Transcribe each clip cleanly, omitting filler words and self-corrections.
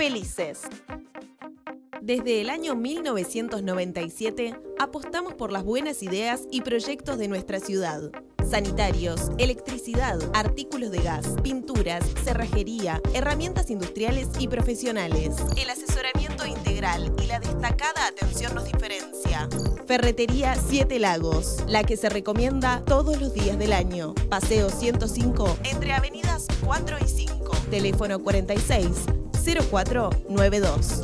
felices. Desde el año 1997 apostamos por las buenas ideas y proyectos de nuestra ciudad. Sanitarios, electricidad, artículos de gas, pinturas, cerrajería, herramientas industriales y profesionales. El asesoramiento integral y la destacada atención nos diferencia. Ferretería Siete Lagos, la que se recomienda todos los días del año. Paseo 105, entre avenidas 4 y 5. Teléfono 46 0492.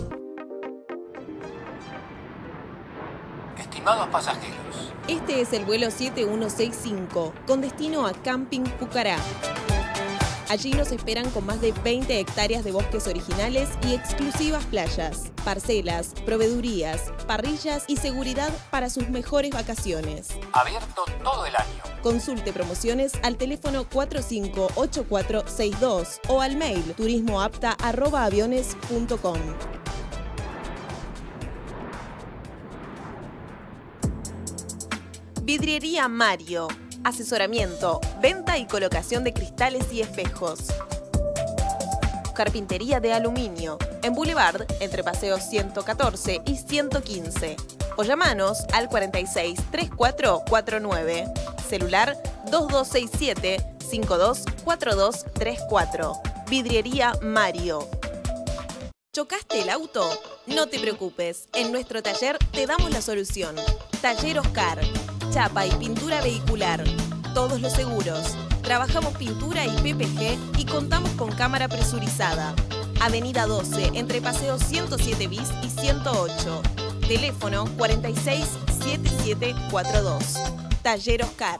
Estimados pasajeros, Este es el vuelo 7165, con destino a Camping Pucará. Allí nos esperan con más de 20 hectáreas de bosques originales y exclusivas playas, parcelas, proveedurías, parrillas y seguridad para sus mejores vacaciones. abierto todo el año. Consulte promociones al teléfono 458462 o al mail turismoapta@aviones.com. Vidriería Mario. Asesoramiento, venta y colocación de cristales y espejos. Carpintería de aluminio. En Boulevard, entre Paseos 114 y 115. O llamanos al 46 3449. Celular 2267 524234. Vidriería Mario. ¿Chocaste el auto? No te preocupes. En nuestro taller te damos la solución. Taller Oscar. Chapa y pintura vehicular. Todos los seguros. Trabajamos pintura y PPG y contamos con cámara presurizada. Avenida 12, entre Paseos 107 bis y 108. Teléfono 467742. Taller Oscar.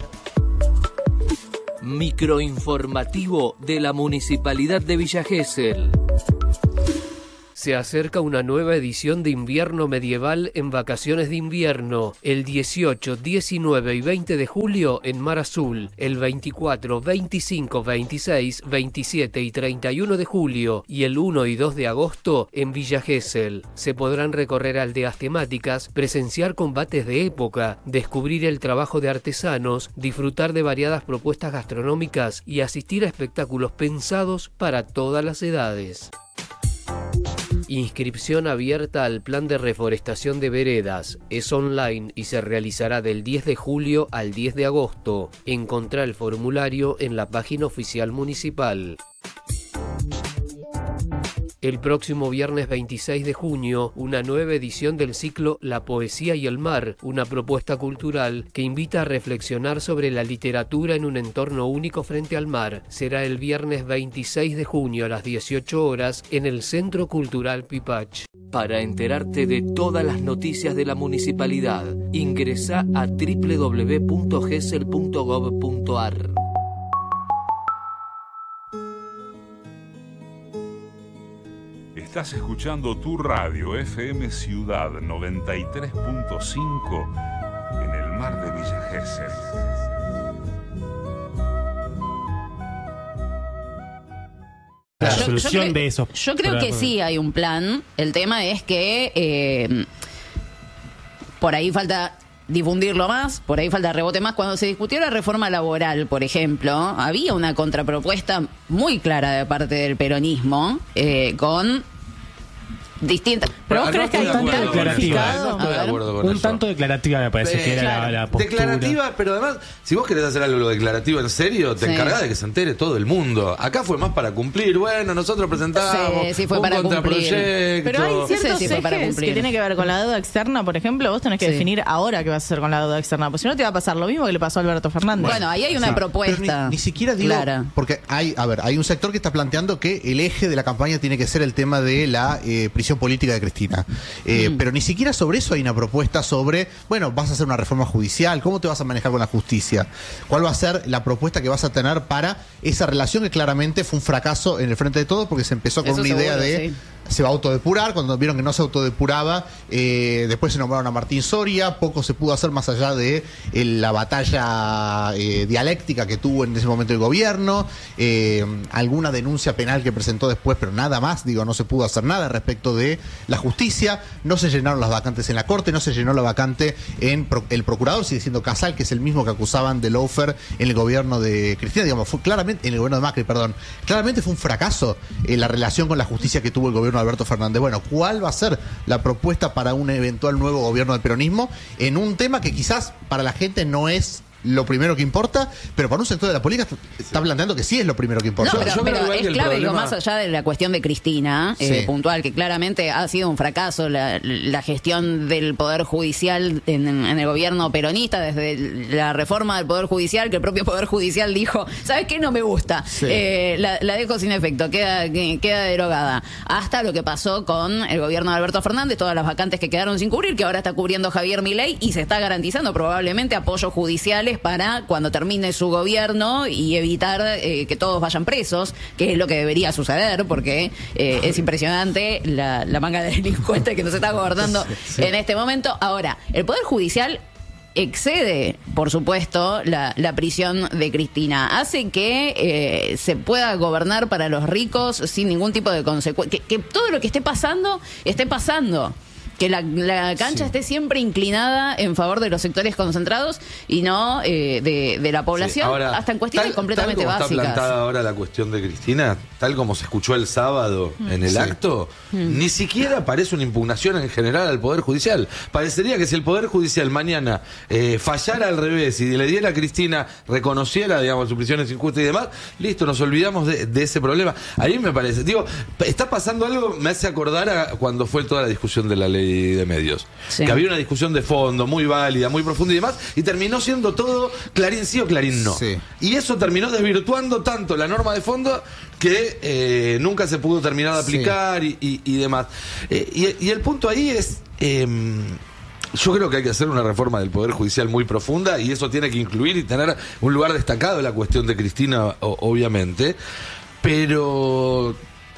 Microinformativo de la Municipalidad de Villa Gesell. Se acerca una nueva edición de Invierno Medieval en vacaciones de invierno, el 18, 19 y 20 de julio en Mar Azul, el 24, 25, 26, 27 y 31 de julio y el 1 y 2 de agosto en Villa Gesell. Se podrán recorrer aldeas temáticas, presenciar combates de época, descubrir el trabajo de artesanos, disfrutar de variadas propuestas gastronómicas y asistir a espectáculos pensados para todas las edades. Inscripción abierta al plan de reforestación de veredas. Es online y se realizará del 10 de julio al 10 de agosto. Encontrá el formulario en la página oficial municipal. El próximo viernes 26 de junio, una nueva edición del ciclo La Poesía y el Mar, una propuesta cultural que invita a reflexionar sobre la literatura en un entorno único frente al mar. Será el viernes 26 de junio a las 18 horas en el Centro Cultural Pipach. Para enterarte de todas las noticias de la municipalidad, ingresa a www.gesell.gov.ar. Estás escuchando tu radio FM Ciudad 93.5 en el mar de Villa Gesell. La solución de eso. Yo creo que sí hay un plan. El tema es que por ahí falta difundirlo más, por ahí falta rebote más. Cuando se discutió la reforma laboral, por ejemplo, había una contrapropuesta muy clara de parte del peronismo con distintas. Pero vos crees que hay tanto declarativa. Un tanto eso. declarativa me parece que era la postura. Declarativa, pero además, si vos querés hacer algo declarativo en serio, te encargás de que se entere todo el mundo. Acá fue más para cumplir. Bueno, nosotros presentamos fue un para contraproyecto. Pero hay ciertos ejes que tiene que ver con la deuda externa, por ejemplo. Vos tenés que definir ahora qué vas a hacer con la deuda externa, porque si no te va a pasar lo mismo que le pasó a Alberto Fernández. Bueno, ahí hay una propuesta. Ni siquiera digo, clara. porque hay un sector que está planteando que el eje de la campaña tiene que ser el tema de la prisión política de Cristina. Pero ni siquiera sobre eso hay una propuesta sobre, bueno, vas a hacer una reforma judicial, ¿cómo te vas a manejar con la justicia? ¿Cuál va a ser la propuesta que vas a tener para esa relación que claramente fue un fracaso en el frente de todos porque se empezó con una idea de se va a autodepurar, cuando vieron que no se autodepuraba, después se nombraron a Martín Soria, poco se pudo hacer más allá de la batalla dialéctica que tuvo en ese momento el gobierno, alguna denuncia penal que presentó después, pero nada más, no se pudo hacer nada respecto de la justicia, no se llenaron las vacantes en la corte, no se llenó la vacante en el procurador, sigue siendo Casal, que es el mismo que acusaban de lawfare en el gobierno de Cristina, fue claramente, en el gobierno de Macri, claramente fue un fracaso la relación con la justicia que tuvo el gobierno gobierno de Alberto Fernández. Bueno, ¿cuál va a ser la propuesta para un eventual nuevo gobierno del peronismo en un tema que quizás para la gente no es lo primero que importa, pero para un sector de la política está planteando que sí es lo primero que importa? No, pero es clave, digo, más allá de la cuestión de Cristina, puntual, que claramente ha sido un fracaso la gestión del Poder Judicial en el gobierno peronista, desde la reforma del Poder Judicial, que el propio Poder Judicial dijo, ¿sabes qué? No me gusta, la dejo sin efecto, queda derogada, hasta lo que pasó con el gobierno de Alberto Fernández, todas las vacantes que quedaron sin cubrir, que ahora está cubriendo Javier Milei, y se está garantizando probablemente apoyos judiciales para cuando termine su gobierno y evitar que todos vayan presos, que es lo que debería suceder, porque es impresionante la manga de delincuentes que nos está gobernando en este momento. Ahora, el Poder Judicial excede, por supuesto, la prisión de Cristina. Hace que se pueda gobernar para los ricos sin ningún tipo de consecuencia. Que todo lo que esté pasando. Que la cancha esté siempre inclinada en favor de los sectores concentrados y no de la población, ahora, hasta en cuestiones completamente tal como básicas. Está plantada ahora la cuestión de Cristina, tal como se escuchó el sábado en el acto, ni siquiera parece una impugnación en general al Poder Judicial. Parecería que si el Poder Judicial mañana fallara al revés y le diera a Cristina, reconociera, digamos, sus prisiones injustas y demás, listo, nos olvidamos de ese problema. A mí me parece, digo, está pasando algo, me hace acordar a cuando fue toda la discusión de la ley de medios, que había una discusión de fondo muy válida, muy profunda y demás, y terminó siendo todo Clarín sí o Clarín no, y eso terminó desvirtuando tanto la norma de fondo que nunca se pudo terminar de aplicar y demás, y el punto ahí es yo creo que hay que hacer una reforma del Poder Judicial muy profunda, y eso tiene que incluir y tener un lugar destacado en la cuestión de Cristina, obviamente, pero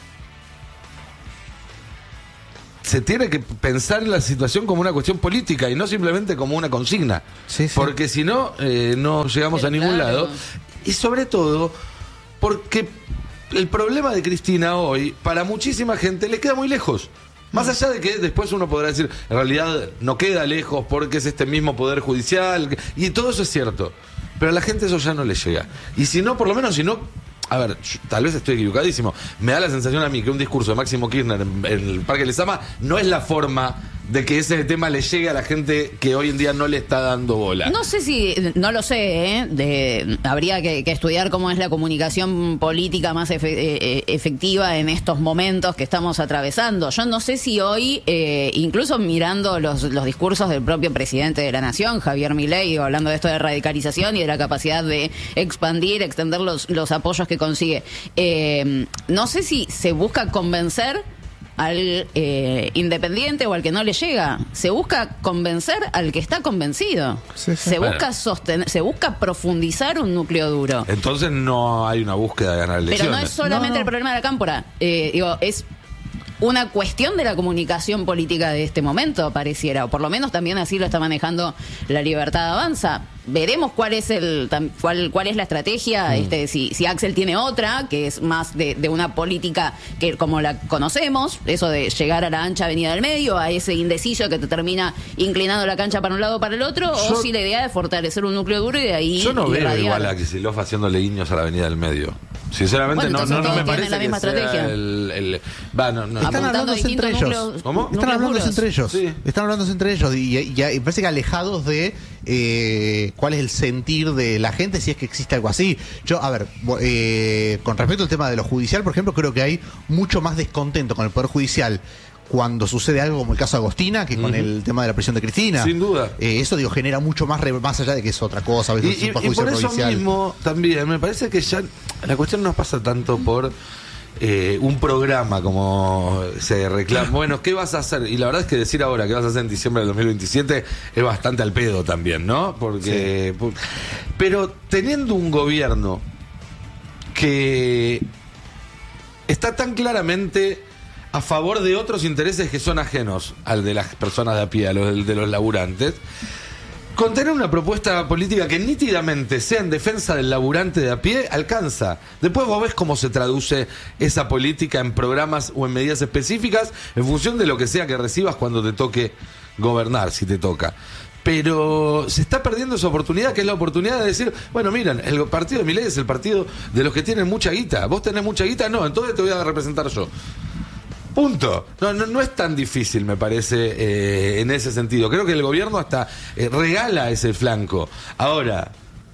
se tiene que pensar la situación como una cuestión política y no simplemente como una consigna. Porque si no, no llegamos a ningún lado. Y sobre todo, porque el problema de Cristina hoy, para muchísima gente, le queda muy lejos. Más allá de que después uno podrá decir, en realidad no queda lejos porque es este mismo Poder Judicial, y todo eso es cierto. Pero a la gente eso ya no le llega. Y si no, por lo menos, si no... A ver, tal vez estoy equivocadísimo. Me da la sensación a mí que un discurso de Máximo Kirchner en el Parque Lezama no es la forma de que ese tema le llegue a la gente que hoy en día no le está dando bola. No sé si, no lo sé, habría que estudiar cómo es la comunicación política más efectiva en estos momentos que estamos atravesando. Yo no sé si hoy, incluso mirando los discursos del propio presidente de la Nación, Javier Milei, hablando de esto de radicalización y de la capacidad de extender los apoyos que consigue, no sé si se busca convencer al independiente o al que no le llega. Se busca convencer al que está convencido. Se busca sostener, se busca profundizar un núcleo duro. Entonces no hay una búsqueda de ganar elecciones. Pero no es solamente el problema de la cámpora. Es una cuestión de la comunicación política de este momento, pareciera, o por lo menos también así lo está manejando La Libertad Avanza. Veremos cuál es cuál es la estrategia, si Axel tiene otra, que es más de una política que como la conocemos, eso de llegar a la ancha avenida del medio, a ese indeciso que te termina inclinando la cancha para un lado o para el otro, o si la idea es fortalecer un núcleo duro y de ahí yo no irradiar. Veo igual a Kicillof haciéndole guiños a la avenida del medio. Sinceramente no me parece la misma que estrategia. Están hablándose entre ellos. ¿Cómo? Están hablándose entre ellos. Sí. Están hablándose entre ellos y parece que alejados de cuál es el sentir de la gente, si es que existe algo así. Yo, a ver, con respecto al tema de lo judicial, por ejemplo, creo que hay mucho más descontento con el Poder Judicial cuando sucede algo como el caso de Agostina que con el tema de la prisión de Cristina. Sin duda. Eso, genera mucho más allá de que es otra cosa. A veces Y por eso provincial. mismo también me parece que ya la cuestión no pasa tanto por un programa como se reclama. Bueno, ¿qué vas a hacer? Y la verdad es que decir ahora qué vas a hacer en diciembre del 2027 es bastante al pedo también, ¿no? Porque pero teniendo un gobierno que está tan claramente a favor de otros intereses que son ajenos al de las personas de a pie, a los de los laburantes, con tener una propuesta política que nítidamente sea en defensa del laburante de a pie, alcanza. Después vos ves cómo se traduce esa política en programas o en medidas específicas en función de lo que sea que recibas cuando te toque gobernar, si te toca. Pero se está perdiendo esa oportunidad, que es la oportunidad de decir, bueno, miren, el partido de Milei es el partido de los que tienen mucha guita. ¿Vos tenés mucha guita? No, entonces te voy a representar yo. Punto. No es tan difícil, me parece, en ese sentido. Creo que el gobierno hasta regala ese flanco. Ahora,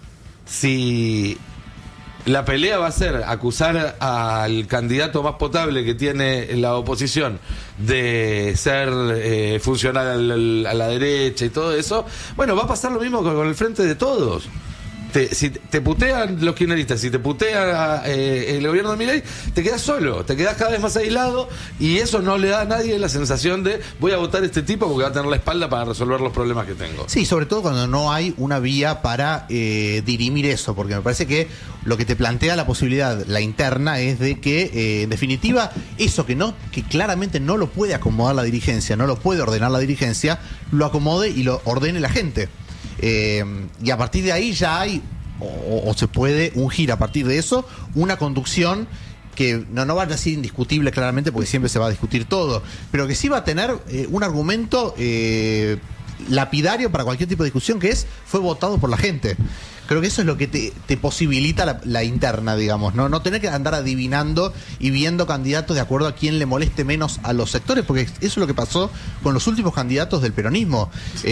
si la pelea va a ser acusar al candidato más potable que tiene la oposición de ser funcional a la derecha y todo eso, bueno, va a pasar lo mismo con el Frente de Todos. Si te putean los kirchneristas, si te putea el gobierno de Milei, te quedas solo, te quedas cada vez más aislado, y eso no le da a nadie la sensación de voy a votar a este tipo porque va a tener la espalda para resolver los problemas que tengo. Sí, sobre todo cuando no hay una vía para dirimir eso, porque me parece que lo que te plantea la posibilidad, la interna, es de que, en definitiva, eso que claramente no lo puede acomodar la dirigencia, no lo puede ordenar la dirigencia, lo acomode y lo ordene la gente. Y a partir de ahí ya hay, o se puede ungir a partir de eso, una conducción que no va a ser indiscutible claramente, porque siempre se va a discutir todo, pero que sí va a tener un argumento lapidario para cualquier tipo de discusión, que fue votado por la gente. Creo que eso es lo que te posibilita la interna, digamos, ¿no? No tener que andar adivinando y viendo candidatos de acuerdo a quién le moleste menos a los sectores, porque eso es lo que pasó con los últimos candidatos del peronismo.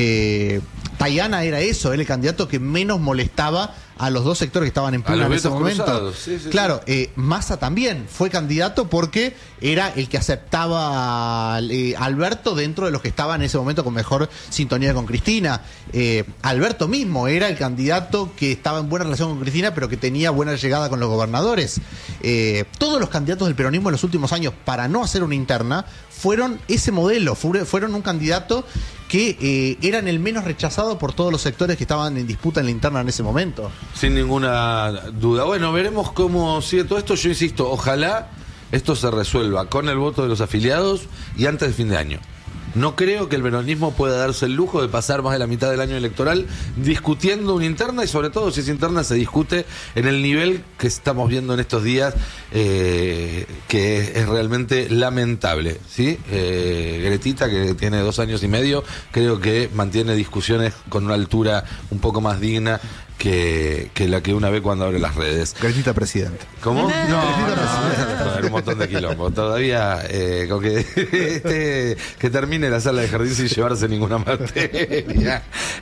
Tayana era eso, era el candidato que menos molestaba a los dos sectores que estaban en pugna en ese momento. Sí, claro, Massa también fue candidato porque era el que aceptaba Alberto dentro de los que estaban en ese momento con mejor sintonía con Cristina. Alberto mismo era el candidato que estaba en buena relación con Cristina, pero que tenía buena llegada con los gobernadores. Todos los candidatos del peronismo en los últimos años, para no hacer una interna, fueron ese modelo, fueron un candidato que eran el menos rechazado por todos los sectores que estaban en disputa en la interna en ese momento. Sin ninguna duda. Bueno, veremos cómo sigue todo esto. Yo insisto, ojalá esto se resuelva con el voto de los afiliados y antes del fin de año. No creo que el peronismo pueda darse el lujo de pasar más de la mitad del año electoral discutiendo una interna, y sobre todo si esa interna se discute en el nivel que estamos viendo en estos días, que es realmente lamentable, ¿sí? Gretita, que tiene 2 años y medio, creo que mantiene discusiones con una altura un poco más digna que la que una ve cuando abre las redes. Gretita presidente. ¿Cómo? No, un montón de quilombo. Todavía con que termine la sala de jardín sin llevarse ninguna materia.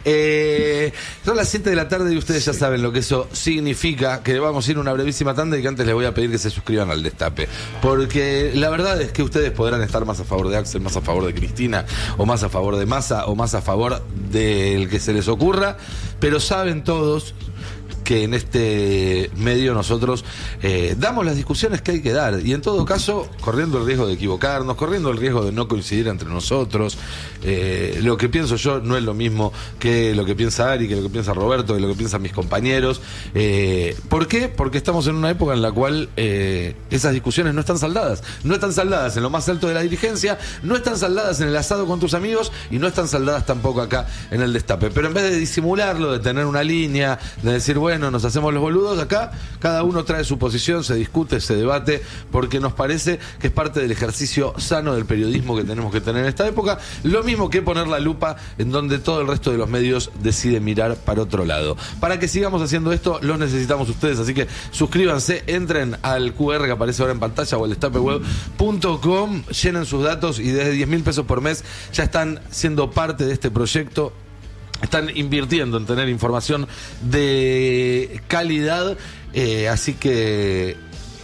Son las 7 de la tarde y ustedes ya saben lo que eso significa, que vamos a ir a una brevísima tanda y que antes les voy a pedir que se suscriban al Destape. Porque la verdad es que ustedes podrán estar más a favor de Axel, más a favor de Cristina, o más a favor de Massa, o más a favor del que se les ocurra, pero saben todos que en este medio nosotros damos las discusiones que hay que dar, y en todo caso corriendo el riesgo de equivocarnos, corriendo el riesgo de no coincidir entre nosotros. Lo que pienso yo no es lo mismo que lo que piensa Ari, que lo que piensa Roberto, que lo que piensan mis compañeros. ¿Por qué? Porque estamos en una época en la cual esas discusiones no están saldadas en lo más alto de la dirigencia, no están saldadas en el asado con tus amigos, y no están saldadas tampoco acá en el Destape. Pero en vez de disimularlo, de tener una línea, de decir, bueno, nos hacemos los boludos, acá cada uno trae su posición, se discute, se debate, porque nos parece que es parte del ejercicio sano del periodismo que tenemos que tener en esta época, lo mismo que poner la lupa en donde todo el resto de los medios decide mirar para otro lado. Para que sigamos haciendo esto, los necesitamos ustedes, así que suscríbanse, entren al QR que aparece ahora en pantalla o al destapeweb.com, llenen sus datos y desde 10.000 pesos por mes ya están siendo parte de este proyecto. Están invirtiendo en tener información de calidad, así que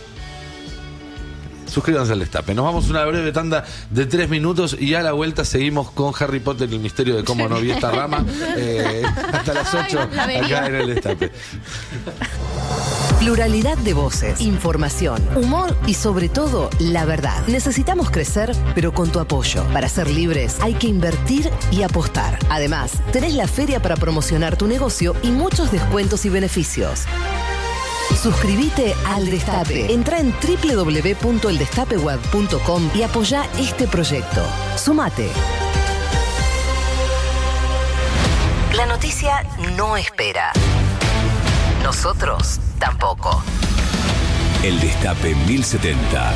suscríbanse al Destape. Nos vamos a una breve tanda de 3 minutos y a la vuelta seguimos con Harry Potter y el misterio de cómo no vi esta rama, hasta las 8 acá en el Destape. Pluralidad de voces, información, humor y sobre todo la verdad. Necesitamos crecer, pero con tu apoyo. Para ser libres hay que invertir y apostar. Además, tenés la feria para promocionar tu negocio y muchos descuentos y beneficios. Suscríbete al Destape. Entra en www.eldestapeweb.com y apoya este proyecto. Sumate. La noticia no espera. Nosotros tampoco. El Destape 1070.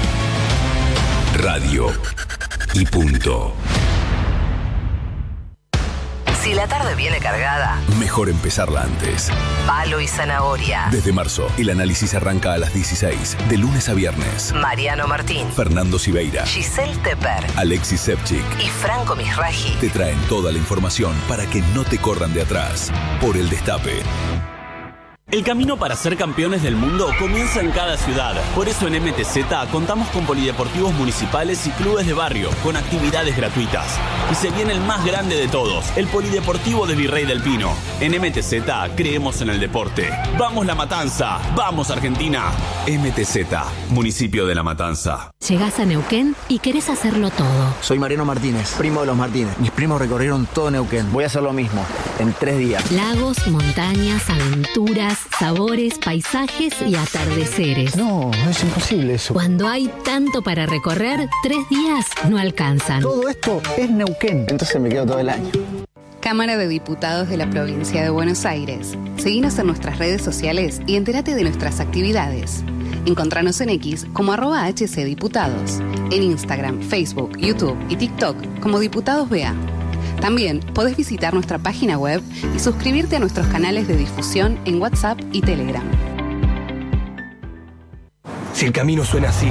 Radio y punto. Si Si la tarde viene cargada, mejor empezarla antes. palo y zanahoria. Desde marzo, el análisis arranca a las 16, de lunes a viernes. Mariano Martín, Fernando Siveira, Giselle Tepper, Alexis Sevchik y Franco Misraji te traen toda la información para que no te corran de atrás. Por el Destape. El camino para ser campeones del mundo comienza en cada ciudad. Por eso en MTZ contamos con polideportivos municipales y clubes de barrio, con actividades gratuitas. Y se viene el más grande de todos, el Polideportivo de Virrey del Pino. En MTZ creemos en el deporte. ¡Vamos La Matanza! ¡Vamos Argentina! MTZ, municipio de La Matanza. Llegás a Neuquén y querés hacerlo todo. Soy Mariano Martínez, primo de los Martínez. Mis primos recorrieron todo Neuquén. Voy a hacer lo mismo, en 3 días. Lagos, montañas, aventuras, sabores, paisajes y atardeceres. No, es imposible eso. Cuando hay tanto para recorrer, 3 días no alcanzan. Todo esto es Neuquén. Entonces me quedo todo el año. Cámara de Diputados de la Provincia de Buenos Aires. Seguinos en nuestras redes sociales y entérate de nuestras actividades. Encontranos en X como @HCDiputados. En Instagram, Facebook, YouTube y TikTok como Diputados BA. También podés visitar nuestra página web y suscribirte a nuestros canales de difusión en WhatsApp y Telegram. Si el camino suena así,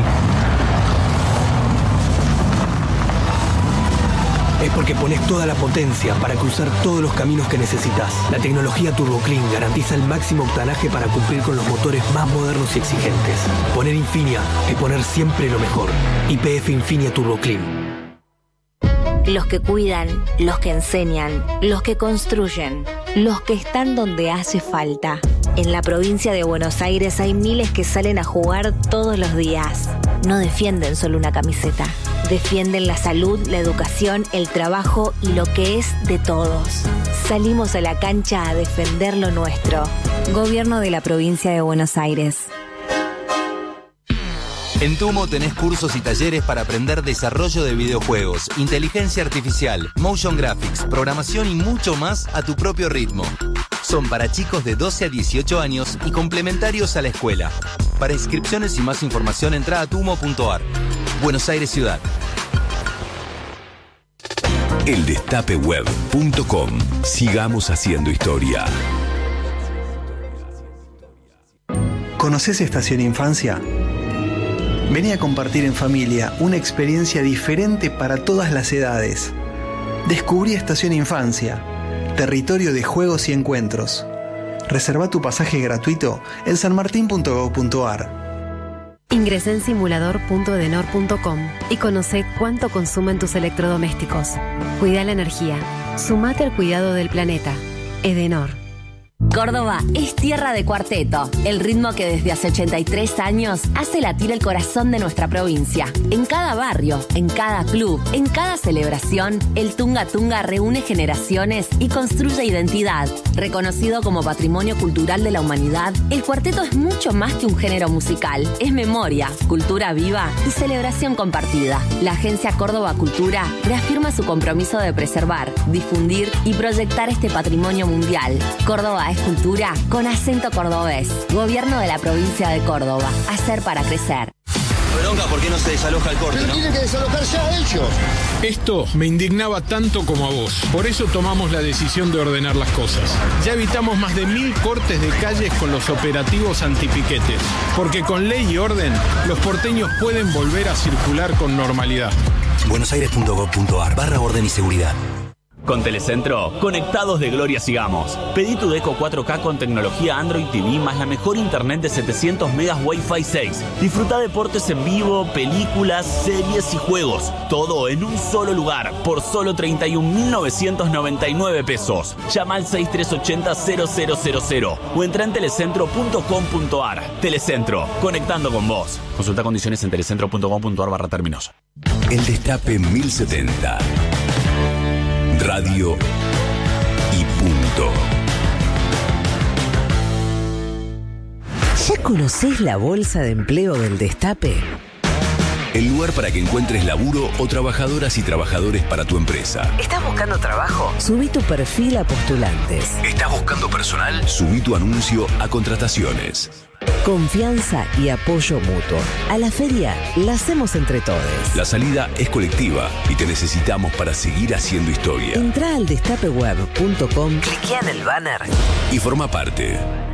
es porque pones toda la potencia para cruzar todos los caminos que necesitas. La tecnología Turbo Clean garantiza el máximo octanaje para cumplir con los motores más modernos y exigentes. Poner Infinia es poner siempre lo mejor. YPF Infinia Turbo Clean. Los que cuidan, los que enseñan, los que construyen, los que están donde hace falta. En la provincia de Buenos Aires hay miles que salen a jugar todos los días. No defienden solo una camiseta. Defienden la salud, la educación, el trabajo y lo que es de todos. Salimos a la cancha a defender lo nuestro. Gobierno de la provincia de Buenos Aires. En Tumo tenés cursos y talleres para aprender desarrollo de videojuegos, inteligencia artificial, motion graphics, programación y mucho más a tu propio ritmo. Son para chicos de 12 a 18 años y complementarios a la escuela. Para inscripciones y más información entra a tumo.ar. Buenos Aires Ciudad. Eldestapeweb.com. Sigamos haciendo historia. ¿Conoces Estación Infancia? Vení a compartir en familia una experiencia diferente para todas las edades. Descubrí Estación Infancia, territorio de juegos y encuentros. Reserva tu pasaje gratuito en sanmartin.gov.ar. Ingresá en simulador.edenor.com y conoce cuánto consumen tus electrodomésticos. Cuida la energía. Sumate al cuidado del planeta. Edenor. Córdoba es tierra de cuarteto, el ritmo que desde hace 83 años hace latir el corazón de nuestra provincia. En cada barrio, en cada club, en cada celebración, el Tunga Tunga reúne generaciones y construye identidad. Reconocido como Patrimonio Cultural de la Humanidad, el cuarteto es mucho más que un género musical. Es memoria, cultura viva y celebración compartida. La Agencia Córdoba Cultura reafirma su compromiso de preservar, difundir y proyectar este patrimonio mundial. Córdoba es cultura con acento cordobés. Gobierno de la provincia de Córdoba. Hacer para crecer. Bronca, ¿por qué no se desaloja el corte, pero no? Tienen que desalojar ya ellos. Esto me indignaba tanto como a vos. Por eso tomamos la decisión de ordenar las cosas. Ya evitamos más de 1000 cortes de calles con los operativos antipiquetes. Porque con ley y orden, los porteños pueden volver a circular con normalidad. buenosaires.gov.ar/orden y seguridad. Con Telecentro, conectados de gloria sigamos. Pedí tu Deco 4K con tecnología Android TV más la mejor internet de 700 megas Wi-Fi 6. Disfruta deportes en vivo, películas, series y juegos. Todo en un solo lugar, por solo 31.999 pesos. Llama al 6380-0000 o entra en telecentro.com.ar. Telecentro, conectando con vos. Consulta condiciones en telecentro.com.ar/términos. El Destape 1070. Radio y punto. ¿Ya conocés la bolsa de empleo del Destape? El lugar para que encuentres laburo o trabajadoras y trabajadores para tu empresa. ¿Estás buscando trabajo? Subí tu perfil a postulantes. ¿Estás buscando personal? Subí tu anuncio a contrataciones. Confianza y apoyo mutuo. A la feria la hacemos entre todos. La salida es colectiva y te necesitamos para seguir haciendo historia. Entrá al destapeweb.com, cliquea en el banner y forma parte.